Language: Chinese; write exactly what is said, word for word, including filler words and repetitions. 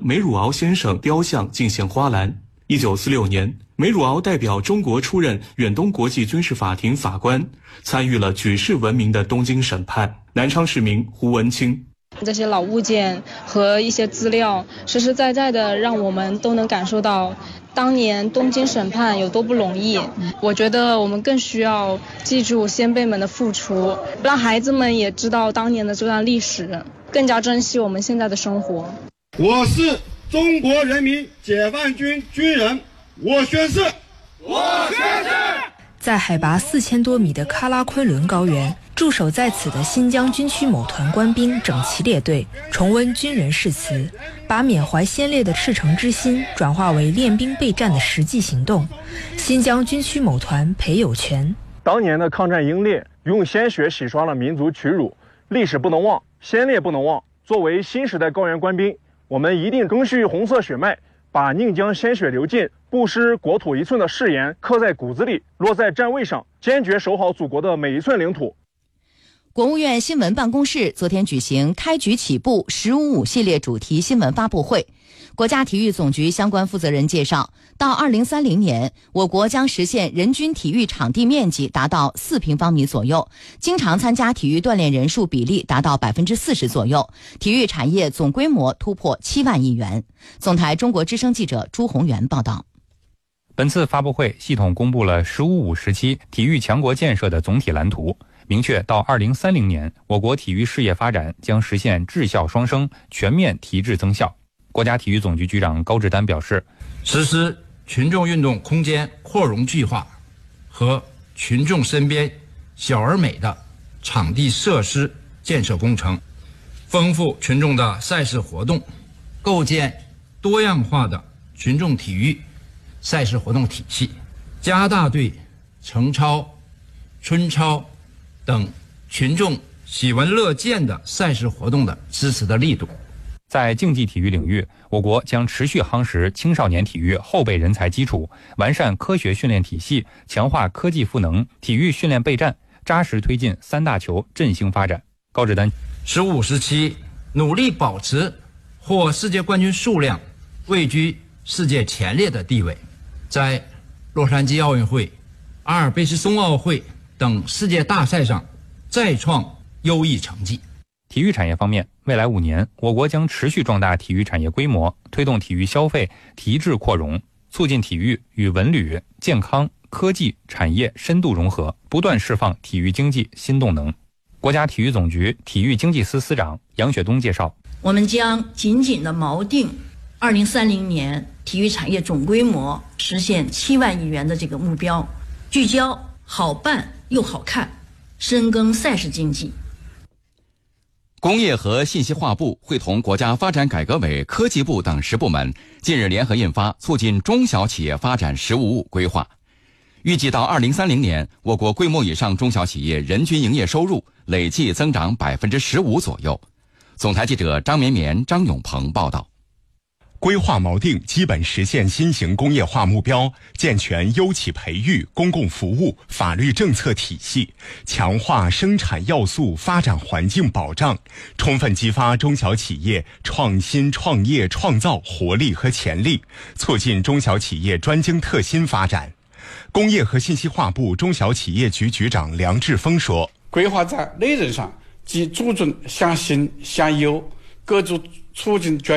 梅汝敖先生雕像进献花篮。一九四六年，梅汝敖代表中国出任远东国际军事法庭法官，参与了举世闻名的东京审判。南昌市民胡文清。 这些老物件和一些资料，实实在在的让我们都能感受到当年东京审判有多不容易。我觉得我们更需要记住先辈们的付出，让孩子们也知道当年的这段历史，更加珍惜我们现在的生活。 我是中国人民解放军军人，我宣誓， 我宣誓。 在海拔四千多米的喀拉昆仑高原，驻守在此的新疆军区某团官兵整齐列队，重温军人誓词，把缅怀先烈的赤诚之心转化为练兵备战的实际行动。新疆军区某团裴有全： 当年的抗战英烈用鲜血洗刷了民族屈辱，历史不能忘，先烈不能忘。作为新时代高原官兵，我们一定赓续红色血脉，把宁江鲜血流尽，不失国土一寸的誓言刻在骨子里，落在站位上，坚决守好祖国的每一寸领土。 国务院新闻办公室昨天举行开局起步十五五系列主题新闻发布会。国家体育总局相关负责人介绍，到二零三零年，我国将实现人均体育场地面积达到四平方米左右，经常参加体育锻炼人数比例达到百分之四十左右，体育产业总规模突破七万亿元。总台中国之声记者朱宏元报道。 本次发布会系统公布了“十五五”时期体育强国建设的总体蓝图，明确到二零三零年，我国体育事业发展将实现质效双升，全面提质增效。国家体育总局局长高志丹表示， 实施群众运动空间扩容计划和群众身边小而美的场地设施建设工程，丰富群众的赛事活动，构建多样化的群众体育赛事活动体系，加大对程超、春超等群众喜闻乐见的赛事活动的支持的力度。 在竞技体育领域，我国将持续夯实青少年体育后备人才基础，完善科学训练体系，强化科技赋能，体育训练备战，扎实推进三大球振兴发展。高志丹， 十五时期努力保持获世界冠军数量位居世界前列的地位，在洛杉矶奥运会、阿尔卑斯冬奥会等世界大赛上再创优异成绩。 体育产业方面，未来五年，我国将持续壮大体育产业规模，推动体育消费提质扩容，促进体育与文旅、健康、科技产业深度融合，不断释放体育经济新动能。国家体育总局体育经济司司长杨雪东介绍， 我们将紧紧地锚定二零三零年体育产业总规模实现七万亿元的这个目标，聚焦好办又好看，深耕赛事经济。 工业和信息化部会同国家发展改革委、科技部等十部门近日联合印发《促进中小企业发展“十五五”规划》，预计到二零三零年，我国规模以上中小企业人均营业收入累计增长百分之十五左右。总台记者张绵绵、张永鹏报道。 规划锚定基本实现新型工业化目标，健全优企培育、公共服务、法律政策体系，强化生产要素发展环境保障，充分激发中小企业创新创业创造活力和潜力，促进中小企业专精特新发展。工业和信息化部中小企业局局长梁志峰说， 规划在内容上既注重向新向优，各种促进